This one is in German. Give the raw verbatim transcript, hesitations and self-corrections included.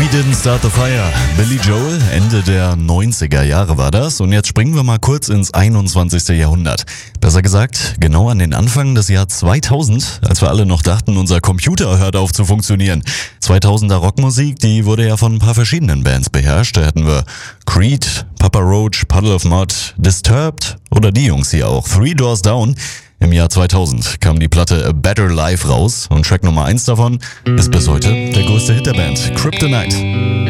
Didn't Start the Fire. Billy Joel, Ende der neunziger Jahre war das. Und jetzt springen wir mal kurz ins einundzwanzigste. Jahrhundert. Besser gesagt, genau an den Anfang des Jahr zweitausend, als wir alle noch dachten, unser Computer hört auf zu funktionieren. zweitausender Rockmusik, die wurde ja von ein paar verschiedenen Bands beherrscht. Da hätten wir Creed, Papa Roach, Puddle of Mud, Disturbed oder die Jungs hier auch, Three Doors Down. Im Jahr zweitausend kam die Platte A Better Life raus und Track Nummer eins davon ist bis heute der größte Hit der Band, Kryptonite.